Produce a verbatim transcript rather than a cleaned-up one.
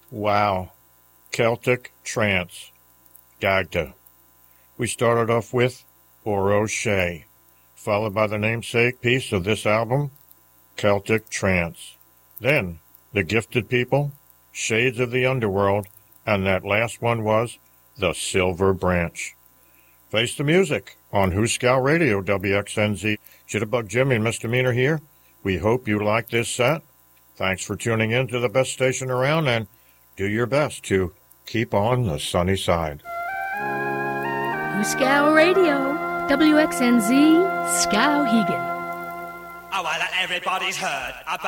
Wow. Celtic Trance. Dagda. We started off with Or O'Shea, followed by the namesake piece of this album, Celtic Trance. Then, The Gifted People, Shades of the Underworld, and that last one was The Silver Branch. Face the music on Hooskow Radio, W X N Z. Jitterbug Jimmy and Misdemeanor here. We hope you like this set. Thanks for tuning in to the best station around, and do your best to keep on the sunny side. Hooskow Radio, W X N Z, Skowhegan. Oh, well, everybody's heard about